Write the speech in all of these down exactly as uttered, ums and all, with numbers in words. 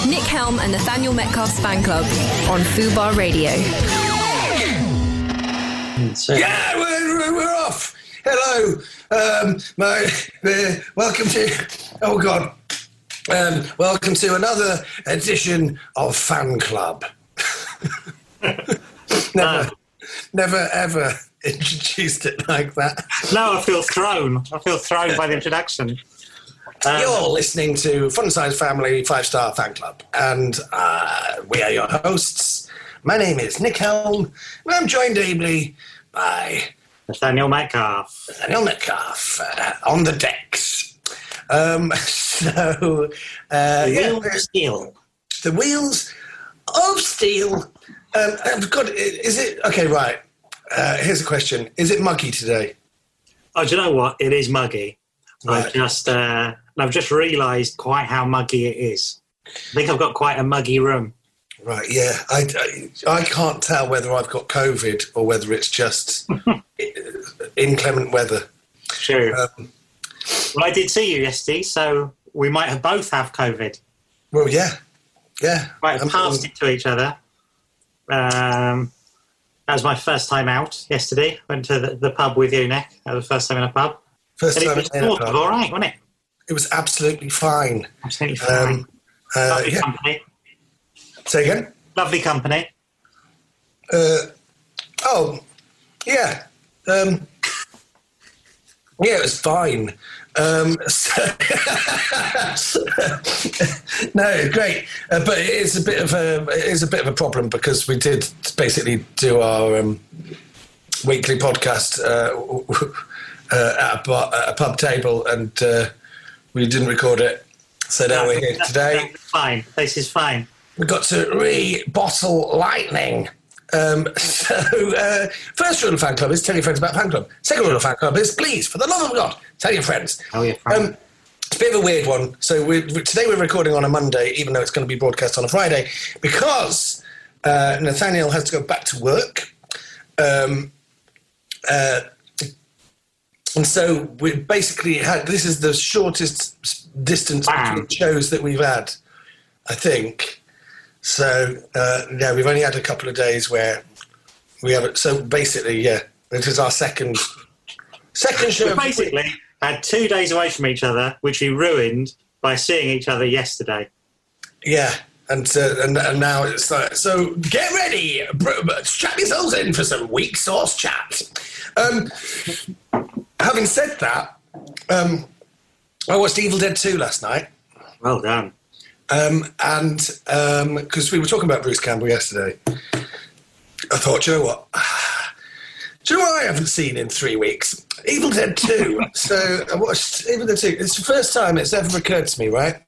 Nick Helm and Nathaniel Metcalf's fan club on Fubar Radio. Yeah, we're, we're off. Hello, um, my, uh, welcome to, oh God, um, welcome to another edition of Fan Club. never, uh, never ever introduced it like that. No, I feel thrown. I feel thrown by the introduction. Um, You're listening to Fun Size Family Five Star Fan Club, and uh, we are your hosts. My name is Nick Helm, and I'm joined ably by Nathaniel Metcalf. Nathaniel Metcalf uh, on the decks. Um, so, uh, the yeah, wheels of steel. The wheels of steel. Um, I've got. Is it okay? Right. Uh, here's a question: is it muggy today? Oh, do you know what? It is muggy. Right. I've just, uh, I've just realised quite how muggy it is. I think I've got quite a muggy room. Right. Yeah. I, I, I can't tell whether I've got COVID or whether it's just inclement weather. Sure. Um, well, I did see you yesterday, so we might have both have COVID. Well, yeah. Yeah. Might have I'm, passed it to each other. Um, that was my first time out yesterday. Went to the, the pub with you, Nick. That was the first time in a pub. First and time it was in a sort pub. of all right, wasn't it? It was absolutely fine. Absolutely fine. Um, uh, Lovely yeah. company. Say again? Lovely company. Uh, oh, yeah. Um, yeah, it was fine. Um, so no, great. Uh, but it is a bit of a it is a bit of a problem because we did basically do our um, weekly podcast uh, uh, at, a bar, at a pub table, and uh, we didn't record it. So now No, we're here that's, today. that's fine. This is fine. We got to re-bottle lightning. Um, so, uh, first rule of fan club is tell your friends about fan club. Second rule of fan club is please, for the love of God, tell your friends. Tell your friends. Um, it's a bit of a weird one. So we, today we're recording on a Monday, even though it's going to be broadcast on a Friday, because uh, Nathaniel has to go back to work. Um, uh, and so we basically had, this is the shortest distance Bam. between shows that we've had, I think. So, uh, yeah, we've only had a couple of days where we haven't. So basically, yeah, this is our second second show. We basically had two days away from each other, which we ruined by seeing each other yesterday. Yeah, and uh, and, and now it's like, so get ready, strap yourselves in for some weak sauce chat. Um, having said that, um, I watched Evil Dead two last night. Well done. Um, and because um, we were talking about Bruce Campbell yesterday, I thought, you know what? Do you know what I haven't seen in three weeks? Evil Dead two. So I watched Evil Dead two. It's the first time it's ever occurred to me, right?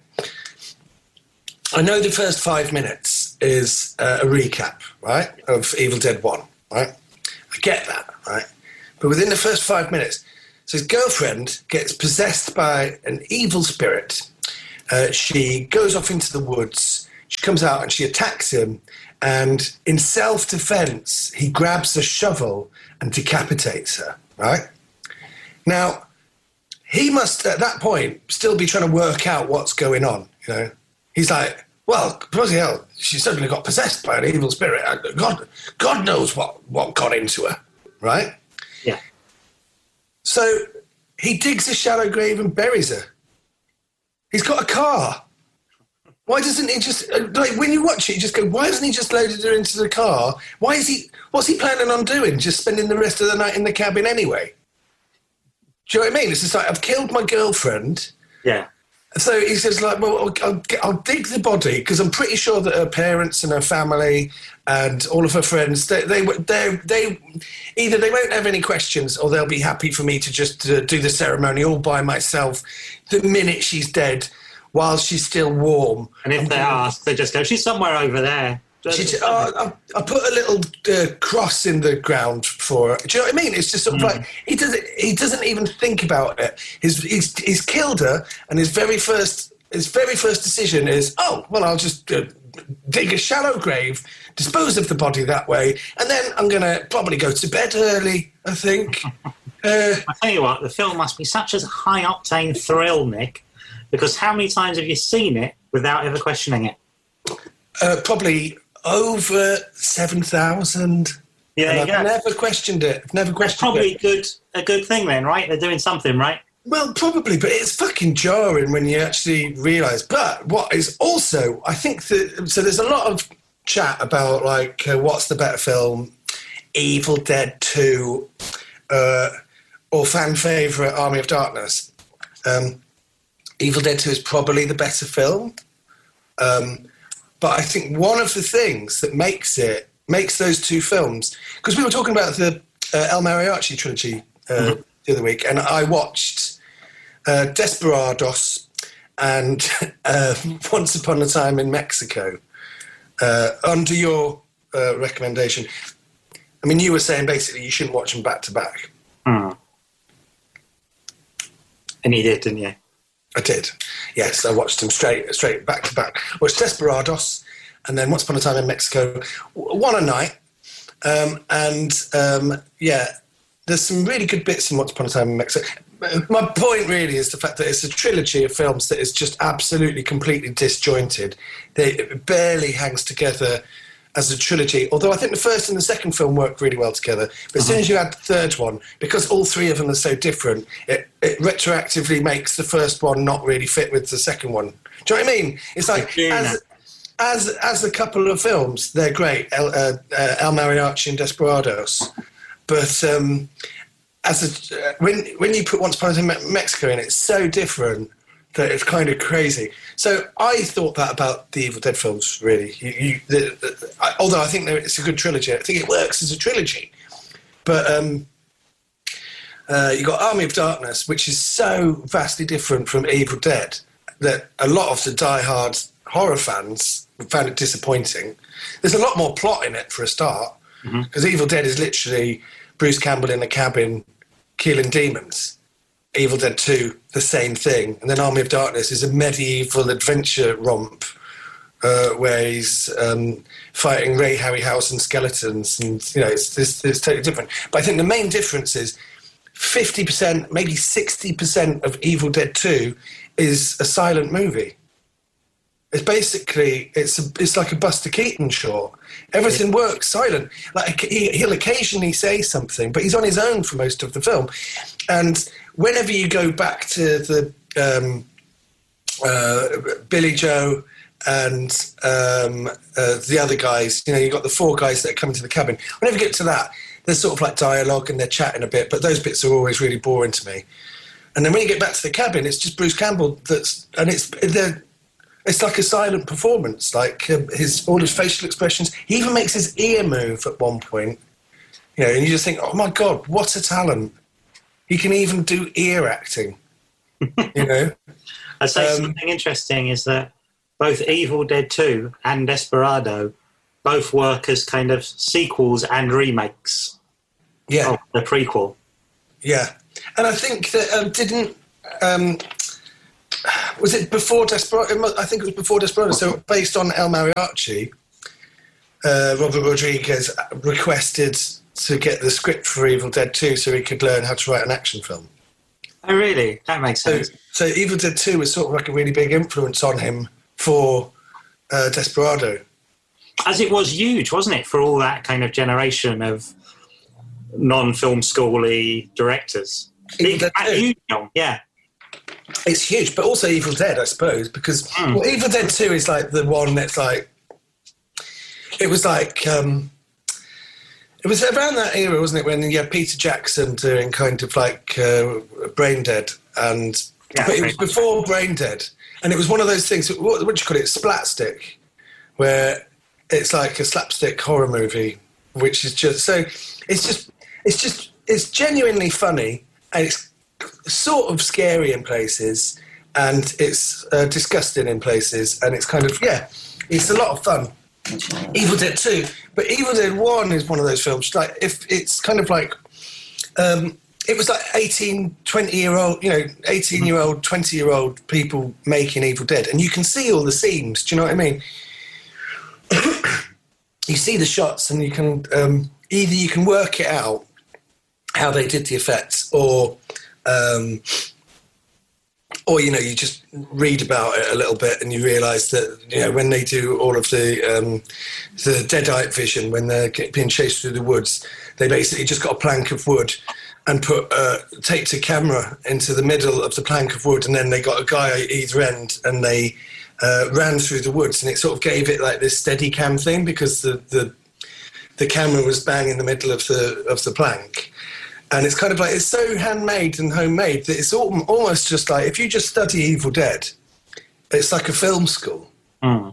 I know the first five minutes is uh, a recap, right, of Evil Dead one, right? I get that, right? But within the first five minutes, so his girlfriend gets possessed by an evil spirit. Uh, she goes off into the woods, she comes out and she attacks him, and in self-defense, he grabs a shovel and decapitates her, right? Now, he must, at that point, still be trying to work out what's going on, you know? He's like, well, bloody hell, she suddenly got possessed by an evil spirit. God, God knows what, what got into her, right? Yeah. So he digs a shallow grave and buries her. He's got a car. Why doesn't he just, like, when you watch it, you just go, why hasn't he just loaded her into the car? Why is he, what's he planning on doing? Just spending the rest of the night in the cabin anyway? Do you know what I mean? It's just like, I've killed my girlfriend. Yeah. So he says, like, well, I'll, I'll, I'll dig the body, because I'm pretty sure that her parents and her family and all of her friends, they, they, they, they either they won't have any questions or they'll be happy for me to just uh, do the ceremony all by myself the minute she's dead while she's still warm. And if I'm they gonna, ask, they just go, she's somewhere over there. she just, oh, I, I put a little uh, cross in the ground for her. Do you know what I mean? It's just sort of mm. like, he doesn't, he doesn't even think about it. His, he's, he's killed her, and his very first, his very first decision is, oh, well, I'll just uh, dig a shallow grave, dispose of the body that way, and then I'm going to probably go to bed early, I think. uh, I tell you what, the film must be such a high-octane thrill, Nick, because how many times have you seen it without ever questioning it? uh, probably over seven thousand. Yeah, and I've yeah. never questioned it. I've never That's questioned probably it. good, a good thing then, right? They're doing something, right? Well, probably, but it's fucking jarring when you actually realise. But what is also, I think that, so there's a lot of chat about, like, uh, what's the better film, Evil Dead two, uh, or fan favourite Army of Darkness. Um, Evil Dead two is probably the better film. Um, but I think one of the things that makes it, makes those two films, because we were talking about the uh, El Mariachi trilogy uh, mm-hmm. the other week, and I watched uh, Desperados and uh, Once Upon a Time in Mexico uh, under your uh, recommendation. I mean, you were saying basically you shouldn't watch them back to back. Mm. And you did, didn't you? I did. Yes, I watched them straight, straight back to back. I watched Desperados, and then Once Upon a Time in Mexico, one a night. Um, and um, yeah, there's some really good bits in Once Upon a Time in Mexico. My point really is the fact that it's a trilogy of films that is just absolutely, completely disjointed. They, it barely hangs together as a trilogy, although I think the first and the second film work really well together. But as soon as you add the third one, because all three of them are so different, it, it retroactively makes the first one not really fit with the second one. Do you know what I mean? It's like, as, as as a couple of films, they're great, El, uh, uh, El Mariachi and Desperados. But um, as a, uh, when, when you put Once Upon a Time in Mexico in, it's so different that it's kind of crazy. So I thought that about the Evil Dead films, really. You, you, the, the, I, although I think it's a good trilogy. I think it works as a trilogy. But um, uh, you got Army of Darkness, which is so vastly different from Evil Dead that a lot of the diehard horror fans found it disappointing. There's a lot more plot in it for a start, because mm-hmm. Evil Dead is literally Bruce Campbell in a cabin killing demons. Evil Dead two, the same thing. And then Army of Darkness is a medieval adventure romp uh, where he's um, fighting Ray Harryhausen skeletons. And, you know, it's, it's, it's totally different. But I think the main difference is fifty percent, maybe sixty percent of Evil Dead two is a silent movie. It's basically, it's a, it's like a Buster Keaton short. Everything works silent. Like he, he'll occasionally say something, but he's on his own for most of the film. And whenever you go back to the um, uh, Billy Joe and um, uh, the other guys, you know, you've got the four guys that are coming to the cabin. Whenever you get to that, there's sort of like dialogue and they're chatting a bit, but those bits are always really boring to me. And then when you get back to the cabin, it's just Bruce Campbell that's, and it's they're, it's like a silent performance, like um, his all his facial expressions. He even makes his ear move at one point, you know, and you just think, oh my God, what a talent. He can even do ear acting, you know. I'd say um, something interesting is that both Evil Dead two and Desperado both work as kind of sequels and remakes yeah. of the prequel. Yeah. And I think that um, didn't... Um, was it before Desperado? I think it was before Desperado. So based on El Mariachi, uh, Robert Rodriguez requested to get the script for Evil Dead two so he could learn how to write an action film. Oh, really? That makes sense. So, so Evil Dead two was sort of like a really big influence on him for uh, Desperado. As it was huge, wasn't it, for all that kind of generation of non-film schooly directors? Evil Dead two? Yeah. It's huge, but also Evil Dead, I suppose, because mm. well, Evil Dead two is like the one that's like... It was like... Um, It was around that era, wasn't it, when you had Peter Jackson doing kind of like uh, Brain Dead, and yeah, but it was before Brain Dead, and it was one of those things. What, what do you call it? Splatstick, where it's like a slapstick horror movie, which is just so. It's just, it's just, it's genuinely funny, and it's sort of scary in places, and it's uh, disgusting in places, and it's kind of yeah, it's a lot of fun. Evil Dead two, but Evil Dead one is one of those films, like, if it's kind of like, um, it was like eighteen, twenty year old, you know, eighteen year old, twenty year old people making Evil Dead, and you can see all the seams, do you know what I mean? You see the shots, and you can, um, either you can work it out, how they did the effects, or, um, or, you know, you just read about it a little bit and you realise that, you know, when they do all of the um, the deadite vision, when they're being chased through the woods, they basically just got a plank of wood and put uh, taped a camera into the middle of the plank of wood, and then they got a guy at either end, and they uh, ran through the woods, and it sort of gave it like this steady cam thing because the, the the camera was bang in the middle of the of the plank. And it's kind of like, it's so handmade and homemade that it's all, almost just like, if you just study Evil Dead, it's like a film school. Mm.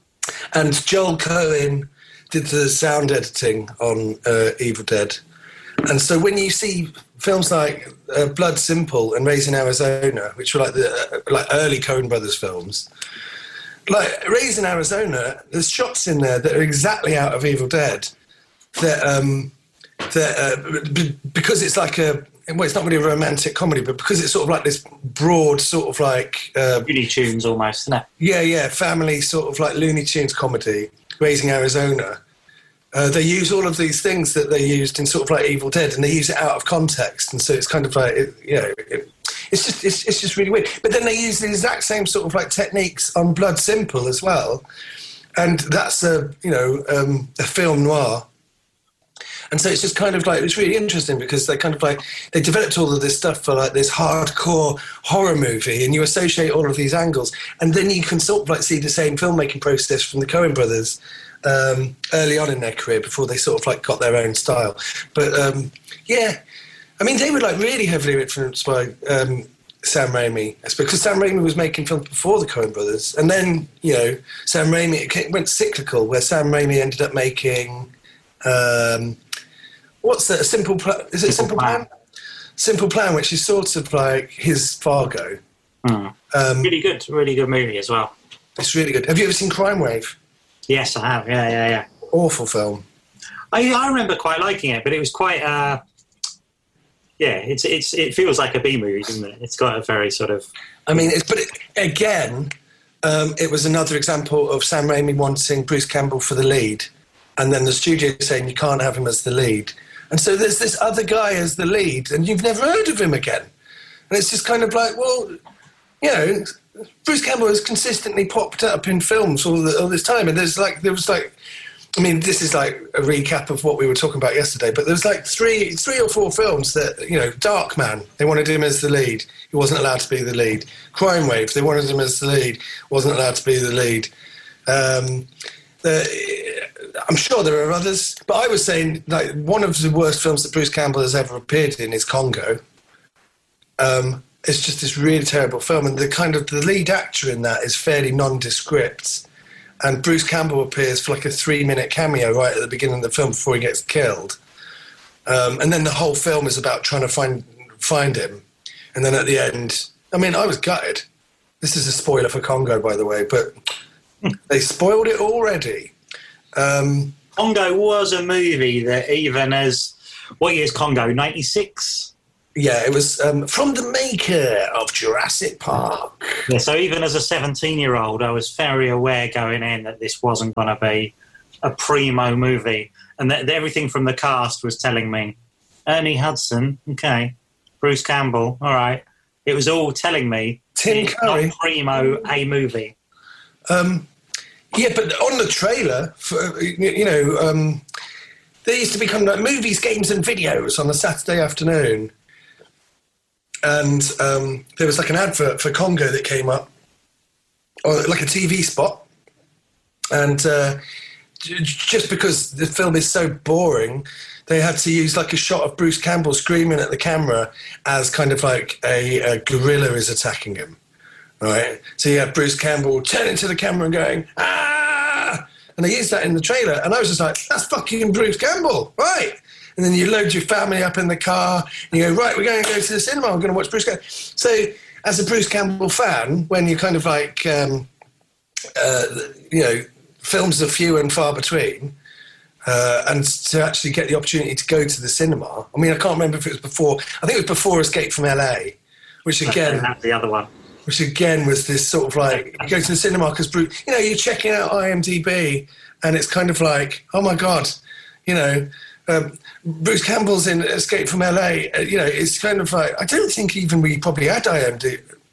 And Joel Cohen did the sound editing on uh, Evil Dead. And so when you see films like uh, Blood Simple and Raising Arizona, which were like the uh, like early Coen Brothers films, like Raising Arizona, there's shots in there that are exactly out of Evil Dead that... Um, That, uh, because it's like a, well, it's not really a romantic comedy, but because it's sort of like this broad sort of like... Uh, Looney Tunes almost, isn't it? Yeah, yeah, family sort of like Looney Tunes comedy, Raising Arizona. Uh, they use all of these things that they used in sort of like Evil Dead, and they use it out of context, and so it's kind of like, it, you know, it, it's just it's, it's just really weird. But then they use the exact same sort of like techniques on Blood Simple as well, and that's a, you know, um, a film noir. And so it's just kind of like, it's really interesting because they kind of like, they developed all of this stuff for like this hardcore horror movie, and you associate all of these angles. And then you can sort of like see the same filmmaking process from the Coen brothers um, early on in their career before they sort of like got their own style. But um, yeah, I mean, they were like really heavily influenced by um, Sam Raimi. It's because Sam Raimi was making films before the Coen brothers. And then, you know, Sam Raimi, it went cyclical where Sam Raimi ended up making... Um, What's that? A simple plan? Is it a simple plan? plan? Simple Plan, which is sort of like his Fargo. Mm. Um, really good, really good movie as well. It's really good. Have you ever seen Crime Wave? Yes, I have. Yeah, yeah, yeah. Awful film. I, I remember quite liking it, but it was quite. Uh, yeah, it's it's it feels like a B movie, doesn't it? It's got a very sort of. I mean, it's, but it, again, um, it was another example of Sam Raimi wanting Bruce Campbell for the lead, and then the studio saying you can't have him as the lead. And so there's this other guy as the lead, and you've never heard of him again. And it's just kind of like, well, you know, Bruce Campbell has consistently popped up in films all, the, all this time. And there's like, there was like, I mean, this is like a recap of what we were talking about yesterday, but there's like three, three or four films that, you know, Darkman, they wanted him as the lead. He wasn't allowed to be the lead. Crime Wave, they wanted him as the lead. Wasn't allowed to be the lead. Um, the, I'm sure there are others, but I was saying like one of the worst films that Bruce Campbell has ever appeared in is Congo. Um, it's just this really terrible film, and the kind of the lead actor in that is fairly nondescript, and Bruce Campbell appears for like a three-minute cameo right at the beginning of the film before he gets killed, um, and then the whole film is about trying to find find him, and then at the end, I mean, I was gutted. This is a spoiler for Congo, by the way, but they spoiled it already. Um, Congo was a movie that even as, what year is Congo, ninety-six? Yeah, it was um, from the maker of Jurassic Park. Yeah, so even as a seventeen-year-old, I was very aware going in that this wasn't going to be a primo movie, and that everything from the cast was telling me, Ernie Hudson, okay, Bruce Campbell, all right. It was all telling me Tim it's Curry. not primo a movie. Um, yeah, but on the trailer, for, you know, um, there used to become like movies, games, and videos on a Saturday afternoon, and um, there was like an advert for Congo that came up, or like a T V spot, and uh, j- just because the film is so boring, they had to use like a shot of Bruce Campbell screaming at the camera as kind of like a, a gorilla is attacking him. Right, so you have Bruce Campbell turning to the camera and going, ah! And they used that in the trailer, and I was just like, that's fucking Bruce Campbell, right? And then you load your family up in the car, and you go, right, we're going to go to the cinema, we're going to watch Bruce Campbell. So, as a Bruce Campbell fan, when you kind of like, um, uh, you know, films are few and far between, uh, and to actually get the opportunity to go to the cinema, I mean, I can't remember if it was before, I think it was before Escape from L A, which again... That's the other one. Which again was this sort of like, you go to the cinema because, Bruce, you know, you're checking out I M D B and it's kind of like, oh my God, you know, um, Bruce Campbell's in Escape from L A, uh, you know, it's kind of like, I don't think even we probably had I M D B.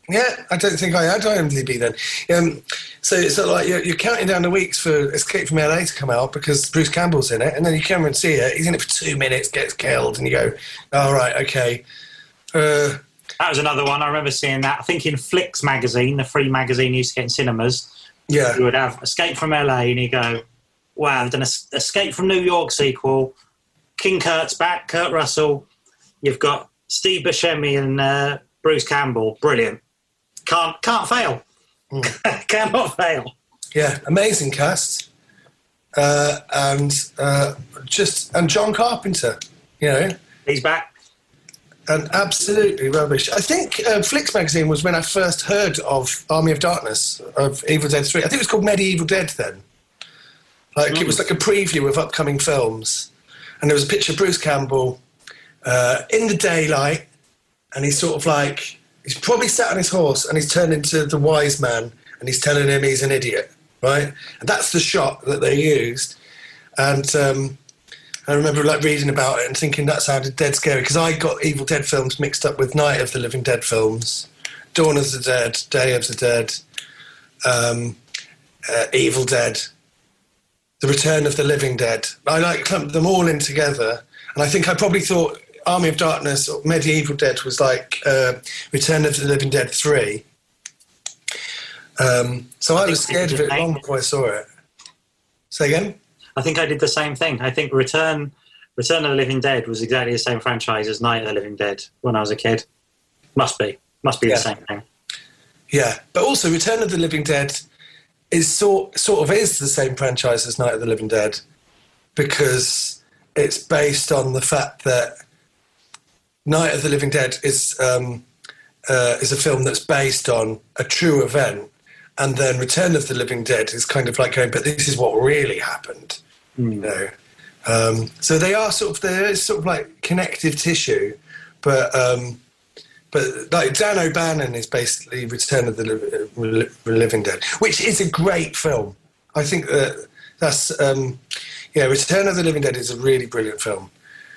Yeah, I don't think I had IMDb then. Um, so it's sort of like you're, you're counting down the weeks for Escape from L A to come out because Bruce Campbell's in it, and then you come and see it. He's in it for two minutes, gets killed, and you go, "All right, okay." Uh, that was another one. I remember seeing that. I think in Flicks magazine, the free magazine you used to get in cinemas. Yeah, you would have Escape from L A, and you go, "Wow, they've done an Escape from New York sequel. King Kurt's back, Kurt Russell. You've got Steve Buscemi and uh, Bruce Campbell. Brilliant." Can't can't fail. Mm. Cannot fail. Yeah, amazing cast, uh, and uh, just and John Carpenter, you know, he's back, and absolutely rubbish. I think uh, Flicks magazine was when I first heard of Army of Darkness, of Evil Dead three. I think it was called Medieval Dead then. Like mm. It was like a preview of upcoming films, and there was a picture of Bruce Campbell uh, in the daylight, and he's sort of like. He's probably sat on his horse and he's turned into the wise man and he's telling him he's an idiot, right? And that's the shot that they used. And um, I remember like reading about it and thinking that sounded dead scary because I got Evil Dead films mixed up with Night of the Living Dead films, Dawn of the Dead, Day of the Dead, um, uh, Evil Dead, The Return of the Living Dead. I like clumped them all in together. And I think I probably thought Army of Darkness or Medieval Dead was like uh, Return of the Living Dead three. Um, so I, I was scared of it long before I saw it. Say again? I think I did the same thing. I think Return Return of the Living Dead was exactly the same franchise as Night of the Living Dead when I was a kid. Must be. Must be yeah. the same thing. Yeah, but also Return of the Living Dead is sort, sort of is the same franchise as Night of the Living Dead because it's based on the fact that Night of the Living Dead is um, uh, is a film that's based on a true event, and then Return of the Living Dead is kind of like going, but this is what really happened, mm. you know. Um, so they are sort of there is sort of like connective tissue, but um, but like Dan O'Bannon is basically Return of the Li- Living Dead, which is a great film. I think that that's um, yeah, Return of the Living Dead is a really brilliant film.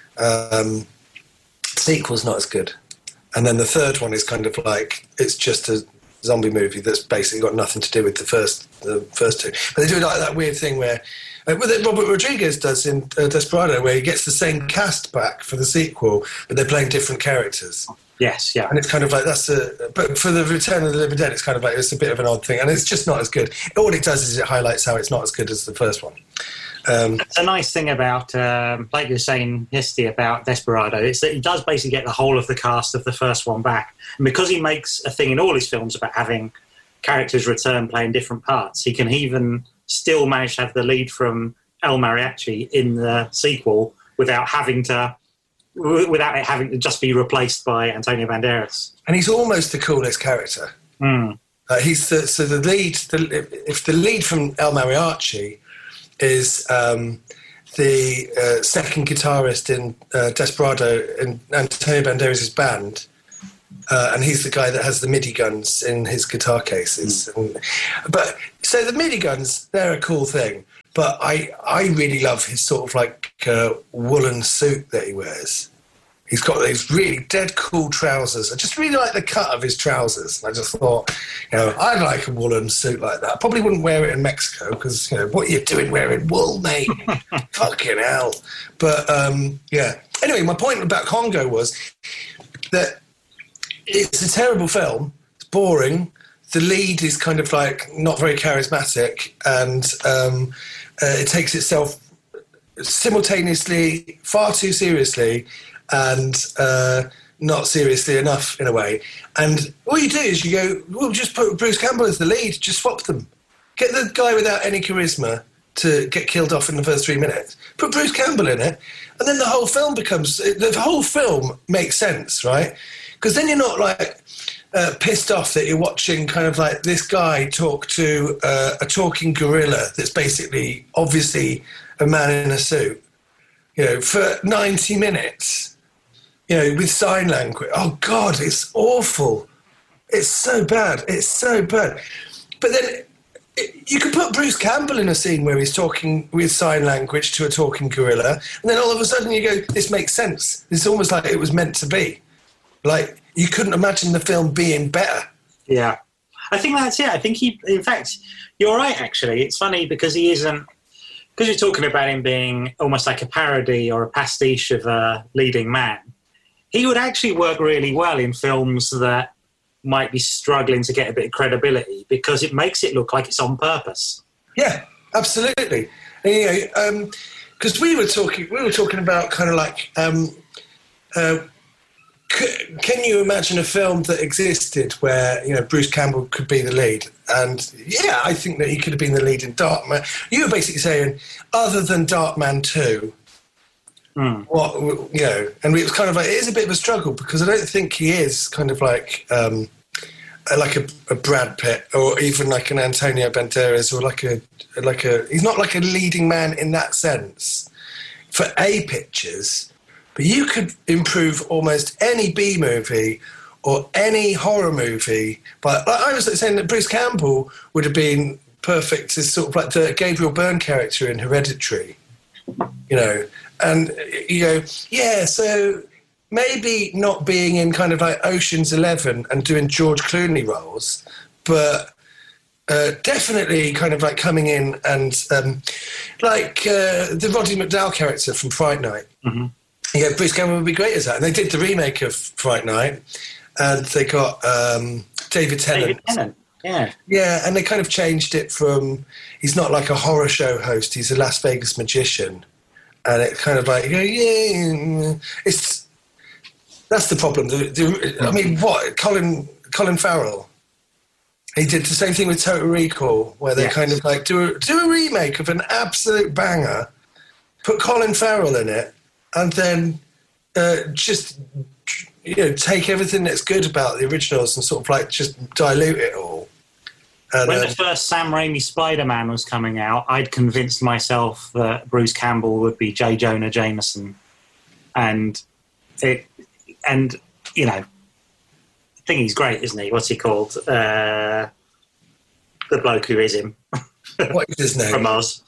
Um, Sequel's not as good, and then the third one is kind of like it's just a zombie movie that's basically got nothing to do with the first the first two. But they do like that weird thing where uh, what Robert Rodriguez does in uh, Desperado, where he gets the same cast back for the sequel, but they're playing different characters. Yes, yeah, and it's kind of like that's a. But for the Return of the Living Dead, it's kind of like it's a bit of an odd thing, and it's just not as good. All it does is it highlights how it's not as good as the first one. Um, it's a nice thing about, um, like you were saying yesterday about Desperado, it's that he does basically get the whole of the cast of the first one back. And because he makes a thing in all his films about having characters return playing different parts, he can even still manage to have the lead from El Mariachi in the sequel without having to, without it having to just be replaced by Antonio Banderas. And he's almost the coolest character. Mm. Uh, he's the, so the lead, the, if the lead from El Mariachi is um, the uh, second guitarist in uh, Desperado in Antonio Banderas' band, uh, and he's the guy that has the MIDI guns in his guitar cases. Mm. And, but so the MIDI guns, they're a cool thing, but I I really love his sort of like uh, woolen suit that he wears. He's got these really dead cool trousers. I just really like the cut of his trousers. I just thought, you know, I'd like a woolen suit like that. I probably wouldn't wear it in Mexico because, you know, what are you doing wearing wool, mate? Fucking hell. But, um, yeah. Anyway, my point about Congo was that it's a terrible film. It's boring. The lead is kind of like not very charismatic, and um, uh, it takes itself simultaneously far too seriously and uh, not seriously enough in a way. And all you do is you go, well, just put Bruce Campbell as the lead, just swap them. Get the guy without any charisma to get killed off in the first three minutes. Put Bruce Campbell in it, and then the whole film becomes, the whole film makes sense, right? Because then you're not like uh, pissed off that you're watching kind of like this guy talk to uh, a talking gorilla that's basically obviously a man in a suit, you know, for ninety minutes. You know, with sign language. Oh, God, it's awful. It's so bad. It's so bad. But then it, you could put Bruce Campbell in a scene where he's talking with sign language to a talking gorilla, and then all of a sudden you go, this makes sense. It's almost like it was meant to be. Like, you couldn't imagine the film being better. Yeah. I think that's it. I think he, in fact, you're right, actually. It's funny because he isn't, because you're talking about him being almost like a parody or a pastiche of a leading man. He would actually work really well in films that might be struggling to get a bit of credibility because it makes it look like it's on purpose. Yeah, absolutely. And, you know, because um, we were talking, we were talking about kind of like, um, uh, c- can you imagine a film that existed where, you know, Bruce Campbell could be the lead? And yeah, I think that he could have been the lead in Darkman. You were basically saying, other than Darkman two, mm. what, you know, and it was kind of like, it is a bit of a struggle because I don't think he is kind of like, um, like a, a Brad Pitt or even like an Antonio Banderas or like a, like a, he's not like a leading man in that sense for A pictures, but you could improve almost any B movie or any horror movie. But like I was saying that Bruce Campbell would have been perfect as sort of like the Gabriel Byrne character in Hereditary, you know, and you know, yeah, so maybe not being in kind of like Ocean's Eleven and doing George Clooney roles, but uh, definitely kind of like coming in and um, like uh, the Roddy McDowall character from Fright Night. Mm-hmm. Yeah, Bruce Campbell would be great as that. And they did the remake of Fright Night, and they got um, David Tennant. David Tennant, yeah. Yeah, and they kind of changed it from, he's not like a horror show host, he's a Las Vegas magician. And it kind of like, you know, yeah, it's, that's the problem. The, the, I mean, what, Colin Colin Farrell, he did the same thing with Total Recall, where they yes. kind of like do a, do a remake of an absolute banger, put Colin Farrell in it, and then uh, just, you know, take everything that's good about the originals and sort of like just dilute it all. And, when um, the first Sam Raimi Spider-Man was coming out, I'd convinced myself that Bruce Campbell would be J. Jonah Jameson. And, it, and you know, I think he's great, isn't he? What's he called? Uh, the bloke who is him. What is his name? From Oz.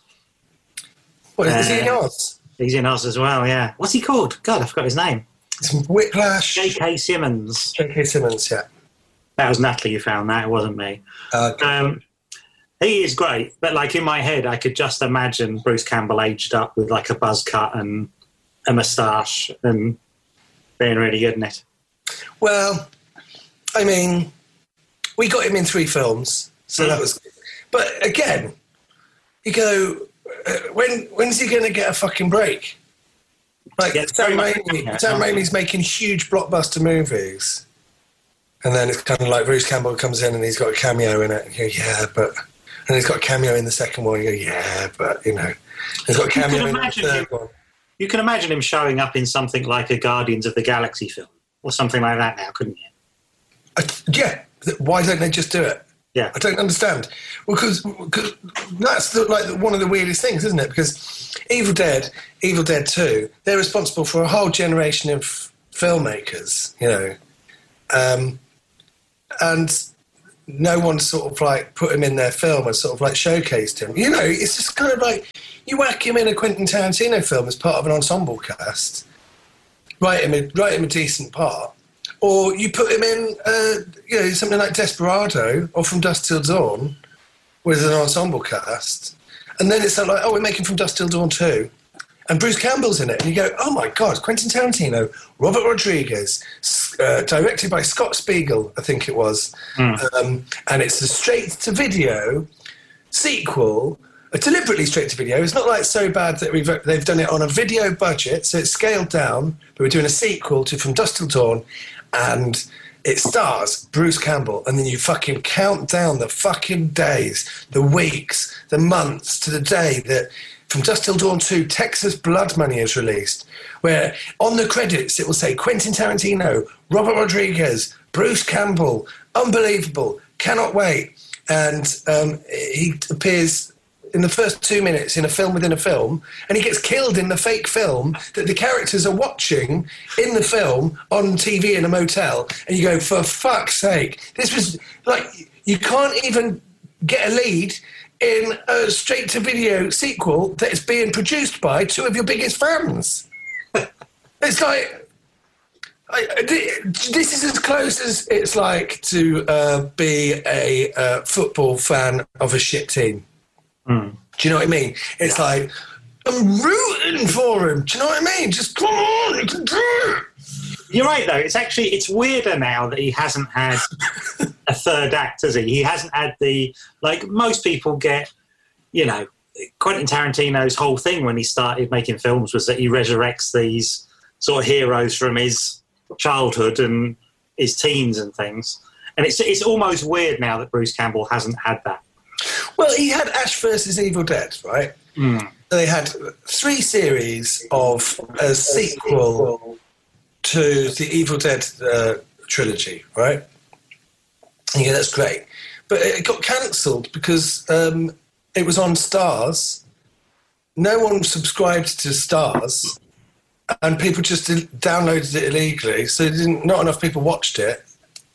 What, is, uh, is he in Oz? He's in Oz as well, yeah. What's he called? God, I forgot his name. It's Whiplash. J K. Simmons. J K. Simmons, yeah. That was Natalie who found that, it wasn't me. Uh, um, he is great, but like in my head, I could just imagine Bruce Campbell aged up with like a buzz cut and a moustache and being really good in it. Well, I mean, we got him in three films, so mm. that was... But again, you go, uh, when when's he going to get a fucking break? Like, yeah, Sam Raimi, yeah, Sam Raimi's making huge blockbuster movies. And then it's kind of like Bruce Campbell comes in and he's got a cameo in it. And you go, yeah, but... And he's got a cameo in the second one. You go, yeah, but, you know... He's got a cameo in the third him, one. You can imagine him showing up in something like a Guardians of the Galaxy film or something like that now, couldn't you? I, yeah. Why don't they just do it? Yeah. I don't understand. Well, because that's the, like one of the weirdest things, isn't it? Because Evil Dead, Evil Dead two, they're responsible for a whole generation of filmmakers, you know. Um, and no one sort of like put him in their film and sort of like showcased him. You know, it's just kind of like you whack him in a Quentin Tarantino film as part of an ensemble cast, write him a, write him a decent part, or you put him in, uh, you know, something like Desperado or From Dusk Till Dawn with an ensemble cast, and then it's like, oh, we're making From Dusk Till Dawn two. And Bruce Campbell's in it, and you go, oh my God, Quentin Tarantino, Robert Rodriguez, uh, directed by Scott Spiegel, I think it was. Mm. Um, and it's a straight-to-video sequel, a deliberately straight-to-video. It's not like so bad that we've they've done it on a video budget, so it's scaled down, but we're doing a sequel to From Dusk Till Dawn, and it stars Bruce Campbell, and then you fucking count down the fucking days, the weeks, the months to the day that From Dusk Till Dawn two, Texas Blood Money is released, where on the credits it will say Quentin Tarantino, Robert Rodriguez, Bruce Campbell, unbelievable, cannot wait. And um, he appears in the first two minutes in a film within a film, and he gets killed in the fake film that the characters are watching in the film on T V in a motel. And you go, for fuck's sake, this was like, you can't even get a lead in a straight-to-video sequel that is being produced by two of your biggest fans. It's like, I, this is as close as it's like to uh, be a uh, football fan of a shit team. Mm. Do you know what I mean? It's yeah. like, I'm rooting for him. Do you know what I mean? Just come on, you can do it. You're right, though. It's actually, it's weirder now that he hasn't had a third act, has he? He hasn't had the, like, most people get, you know, Quentin Tarantino's whole thing when he started making films was that he resurrects these sort of heroes from his childhood and his teens and things. And it's it's almost weird now that Bruce Campbell hasn't had that. Well, he had Ash versus Evil Dead, right? Mm. They had three series of a sequel to the Evil Dead uh, trilogy, right? And yeah, that's great. But it got cancelled because um, it was on Stars. No one subscribed to Stars. And people just downloaded it illegally, so didn't, not enough people watched it.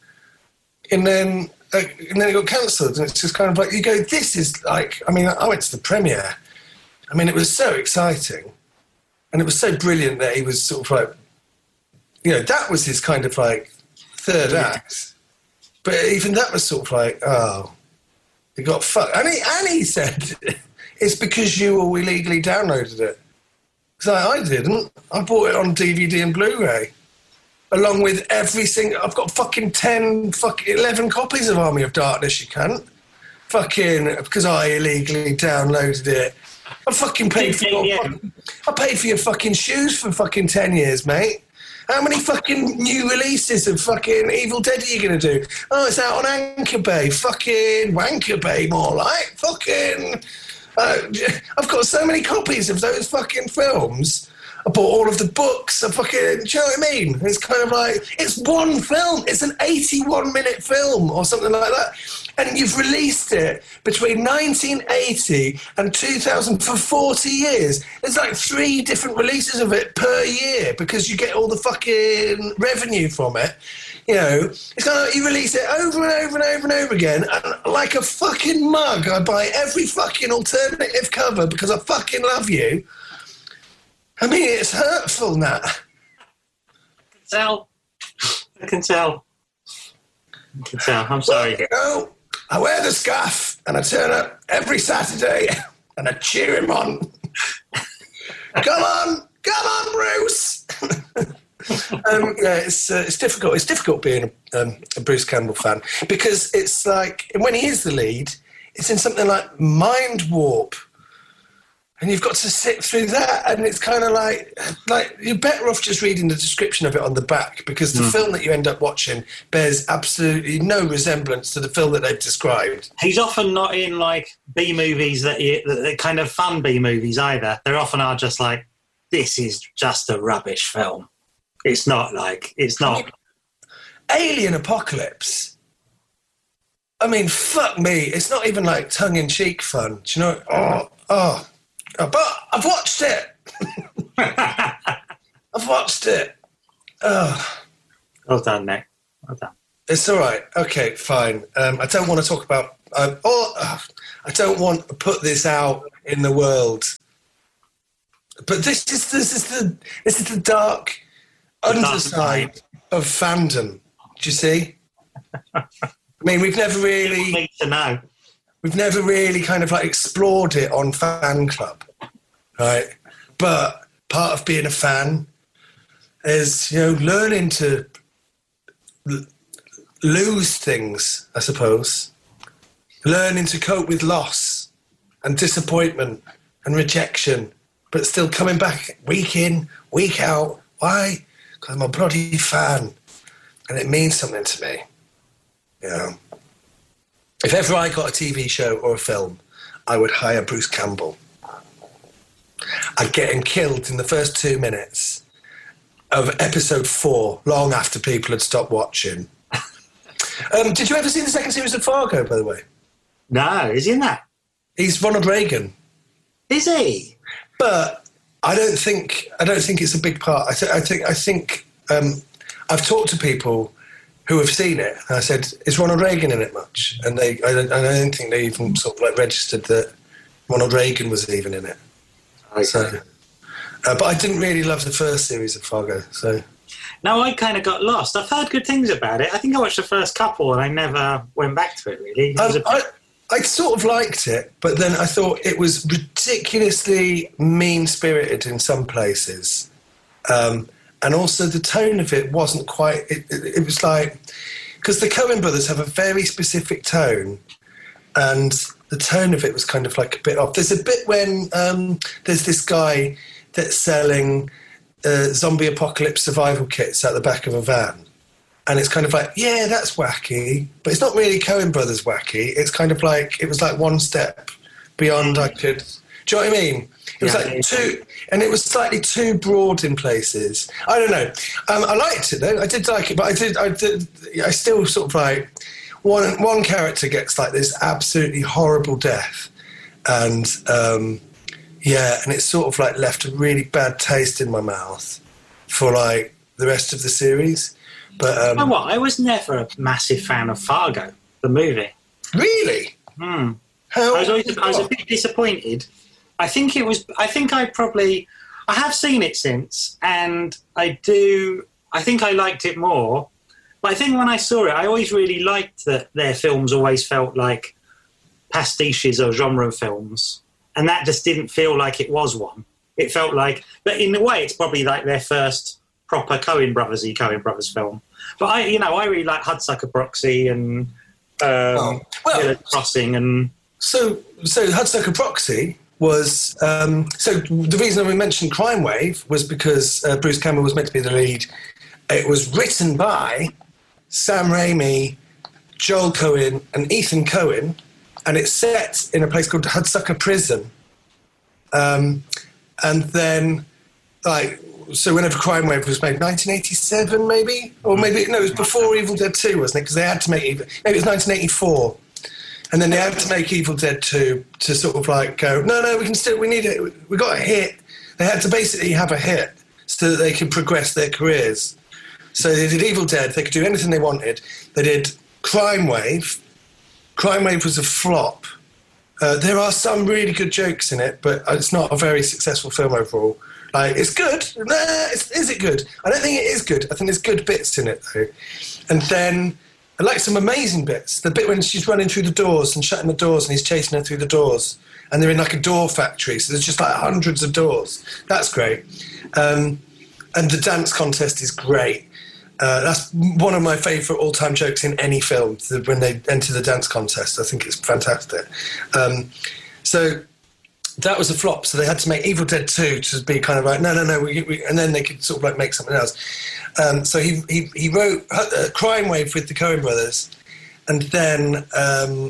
And then, uh, and then it got cancelled, and it's just kind of like, you go, this is like, I mean, I went to the premiere. I mean, it was so exciting, and it was so brilliant that he was sort of like, you know, that was his kind of like third act. But even that was sort of like, oh, he got fucked. And he, and he said, it's because you all illegally downloaded it. So I didn't. I bought it on D V D and Blu-ray, along with every single. I've got fucking ten, fucking eleven copies of Army of Darkness. You can't fucking because I illegally downloaded it. I fucking paid for your. yeah. Fucking, I paid for your fucking shoes for fucking ten years, mate. How many fucking new releases of fucking Evil Dead are you gonna do? Oh, it's out on Anchor Bay. Fucking Wanker Bay, more like fucking. Uh, I've got so many copies of those fucking films. I bought all of the books. I fucking, do you know what I mean? It's kind of like, it's one film. It's an eighty-one minute film or something like that. And you've released it between nineteen eighty and two thousand for forty years. There's like three different releases of it per year because you get all the fucking revenue from it. You know, it's kind of like you release it over and over and over and over again, and like a fucking mug, I buy every fucking alternative cover because I fucking love you. I mean, it's hurtful, Nat. I can tell. I can tell. I can tell. I'm sorry. Well, you know, I wear the scarf and I turn up every Saturday and I cheer him on. Come on, come on, Bruce. um, yeah, it's uh, it's difficult. It's difficult being a, um, a Bruce Campbell fan because it's like when he is the lead, it's in something like Mind Warp, and you've got to sit through that, and it's kind of like like you're better off just reading the description of it on the back because the mm. film that you end up watching bears absolutely no resemblance to the film that they've described. He's often not in like B movies that you, that kind of fun B movies either. They often are just like, this is just a rubbish film. It's not like, it's not. Alien Apocalypse. I mean, fuck me. It's not even like tongue-in-cheek fun. Do you know? Oh, oh. oh but I've watched it. I've watched it. Oh. Well done, Nick. Well done. It's all right. Okay, fine. Um, I don't want to talk about... Uh, oh, uh, I don't want to put this out in the world. But this is, this is, the, this is the dark... underside of fandom. Do you see? I mean, we've never really need to know. We've never really kind of like explored it on Fan Club, right? But part of being a fan is, you know, learning to l- lose things, I suppose. Learning to cope with loss and disappointment and rejection, but still coming back week in, week out. Why? Because I'm a bloody fan, and it means something to me. You know, if ever I got a T V show or a film, I would hire Bruce Campbell. I'd get him killed in the first two minutes of episode four, long after people had stopped watching. um, did you ever see the second series of Fargo, by the way? No, is he in that? He's Ronald Reagan. Is he? But I don't think I don't think it's a big part. I, th- I think I think um, I've talked to people who have seen it, and I said, "Is Ronald Reagan in it much?" And they, I don't, I don't think they even sort of like registered that Ronald Reagan was even in it. Okay. So, uh, but I didn't really love the first series of Fargo. So No, I kind of got lost. I've heard good things about it. I think I watched the first couple and I never went back to it, really. It was Um, a I, I sort of liked it, but then I thought it was ridiculously mean-spirited in some places. Um, and also the tone of it wasn't quite... It, it, it was like... Because the Coen brothers have a very specific tone, and the tone of it was kind of like a bit off. There's a bit when um, there's this guy that's selling uh, zombie apocalypse survival kits at the back of a van. And it's kind of like, yeah, that's wacky, but it's not really Coen brothers wacky. It's kind of like, it was like one step beyond I could... Do you know what I mean? It was Yeah, like yeah. too... And it was slightly too broad in places. I don't know. Um, I liked it, though. I did like it, but I did... I did. I still sort of like... One, one character gets like this absolutely horrible death. And, um, yeah, and it's sort of like left a really bad taste in my mouth for like the rest of the series. But um, You know what? I was never a massive fan of Fargo, the movie. really, Hmm. how? I was always, I was a bit disappointed. I think it was. I think I probably. I have seen it since, and I do. I think I liked it more. But I think when I saw it, I always really liked that their films always felt like pastiches or genre films, and that just didn't feel like it was one. It felt like, but in a way, it's probably like their first proper Coen Brothers-y Coen Brothers film. But I, you know, I really like Hudsucker Proxy and um, Oh, well- Village Crossing, and So, so Hudsucker Proxy was... Um, so the reason we mentioned Crime Wave was because uh, Bruce Campbell was meant to be the lead. It was written by Sam Raimi, Joel Coen, and Ethan Coen, and it's set in a place called Hudsucker Prison. Um, and then, like, so whenever Crime Wave was made, nineteen eighty-seven maybe? Or maybe, no, it was before Evil Dead two, wasn't it? Because they had to make... Evil, maybe it was nineteen eighty-four. And then they had to make Evil Dead two to sort of like go, no, no, we can still, we need it, we got a hit. They had to basically have a hit so that they could progress their careers. So they did Evil Dead, they could do anything they wanted. They did Crime Wave. Crime Wave was a flop. Uh, there are some really good jokes in it, but it's not a very successful film overall. Like, it's good. Nah, it's, is it good? I don't think it is good. I think there's good bits in it, though. And then I like some amazing bits. The bit when she's running through the doors and shutting the doors and he's chasing her through the doors. And they're in like a door factory, so there's just like hundreds of doors. That's great. Um, and the dance contest is great. Uh, that's one of my favourite all-time jokes in any film, when they enter the dance contest. I think it's fantastic. Um, so that was a flop, so they had to make Evil Dead two to be kind of like, no, no, no, we, we, and then they could sort of like make something else. Um, so he, he, he wrote uh, Crime Wave with the Coen brothers, and then um,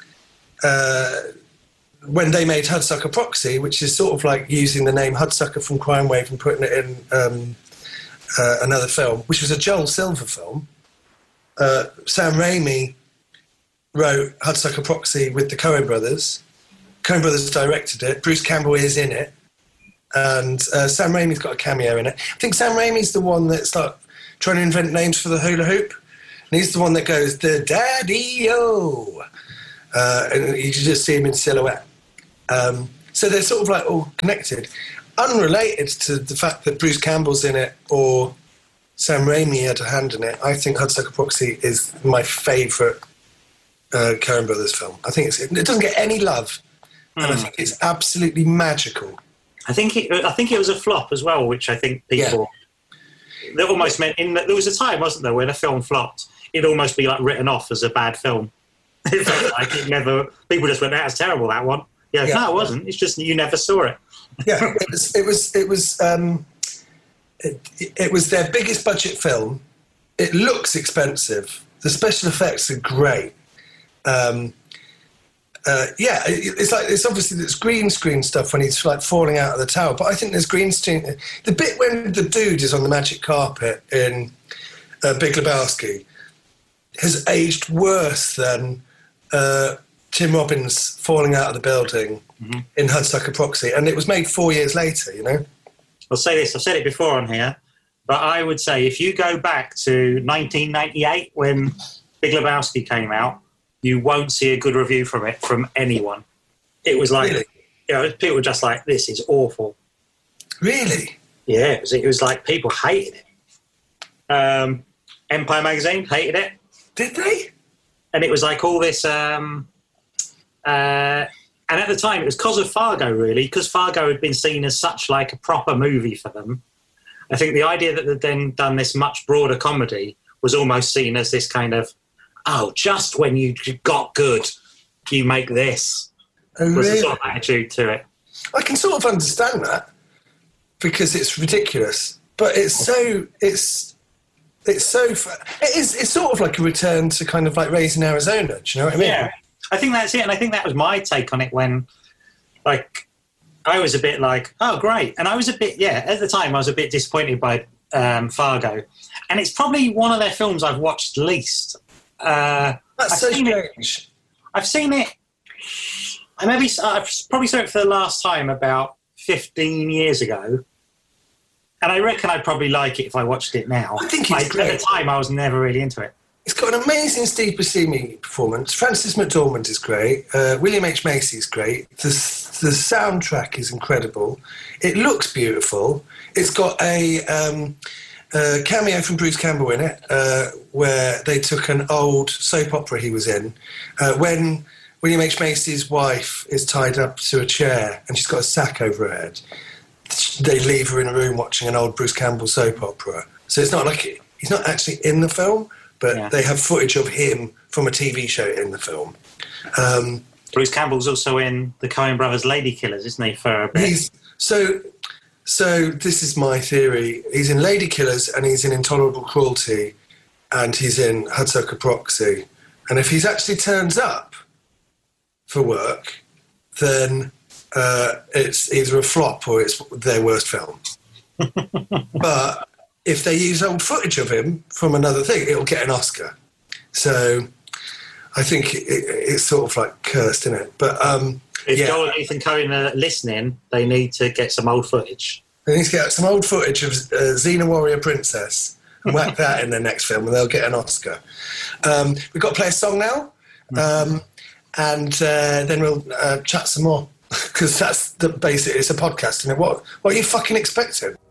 uh, when they made Hudsucker Proxy, which is sort of like using the name Hudsucker from Crime Wave and putting it in um, uh, another film, which was a Joel Silver film, uh, Sam Raimi wrote Hudsucker Proxy with the Coen brothers. Coen brothers directed it. Bruce Campbell is in it. And uh, Sam Raimi's got a cameo in it. I think Sam Raimi's the one that's like trying to invent names for the hula hoop. And he's the one that goes, the daddy-o. Uh, and you just see him in silhouette. Um, so they're sort of like all connected. Unrelated to the fact that Bruce Campbell's in it or Sam Raimi had a hand in it, I think Hudsucker Proxy is my favourite uh, Coen Brothers film. I think it's, it doesn't get any love. And I think it's absolutely magical. I think it, I think it was a flop as well, which I think people that almost meant in that there was a time, wasn't there, when a film flopped, it'd almost be like written off as a bad film. It felt like it never. People just went, "That's terrible, that one." Yeah, Yeah. no, it wasn't. It's just you never saw it. Yeah, it was. It was. It was. Um, it, it was their biggest budget film. It looks expensive. The special effects are great. Um, Uh, yeah, it, it's like it's obviously there's green screen stuff when he's like falling out of the tower, but I think there's green screen. The bit when the dude is on the magic carpet in uh, Big Lebowski has aged worse than uh, Tim Robbins falling out of the building mm-hmm. in Hudsucker Proxy, and it was made four years later. You know, I'll say this. I've said it before on here, but I would say if you go back to nineteen ninety-eight when Big Lebowski came out, you won't see a good review from it from anyone. It was like, really? you know, people were just like, this is awful. Really? Yeah, it was, it was like people hated it. Um, Empire magazine hated it. Did they? And it was like all this... Um, uh, and at the time, it was because of Fargo, really, because Fargo had been seen as such like a proper movie for them. I think the idea that they'd then done this much broader comedy was almost seen as this kind of, oh, just when you got good, you make this. Oh, was really? the sort of attitude to it. I can sort of understand that because it's ridiculous, but it's so it's it's so it is it's sort of like a return to kind of like Raising Arizona. Do you know what I mean? Yeah, I think that's it, and I think that was my take on it when, like, I was a bit like, oh, great, and I was a bit yeah at the time I was a bit disappointed by um, Fargo, and it's probably one of their films I've watched least. Uh, That's I've so seen strange. It, I've seen it. I maybe I've probably saw it for the last time about fifteen years ago, and I reckon I'd probably like it if I watched it now. I think it's I, great. At the time, I was never really into it. It's got an amazing Steve Buscemi performance. Frances McDormand is great. Uh, William H. Macy is great. The, the soundtrack is incredible. It looks beautiful. It's got a, um, a cameo from Bruce Campbell in it, uh, where they took an old soap opera he was in. Uh, when William H. Macy's wife is tied up to a chair and she's got a sack over her head, they leave her in a room watching an old Bruce Campbell soap opera. So it's not like he's not actually in the film, but yeah. They have footage of him from a T V show in the film. Um, Bruce Campbell's also in the Coen Brothers' Lady Killers, isn't he, for a bit? He's, so, so this is my theory. He's in Lady Killers and he's in Intolerable Cruelty and he's in Hudsucker Proxy. And if he's actually turns up for work, then uh, it's either a flop or it's their worst film. But if they use old footage of him from another thing, it'll get an Oscar. So I think it, it's sort of like cursed, isn't it? But um, if yeah. Joel and Ethan Coen are listening, they need to get some old footage. They need to get some old footage of uh, Xena Warrior Princess and whack that in their next film, and they'll get an Oscar. Um, we've got to play a song now, um, and uh, then we'll uh, chat some more because that's the basic. It's a podcast, and what what are you fucking expecting?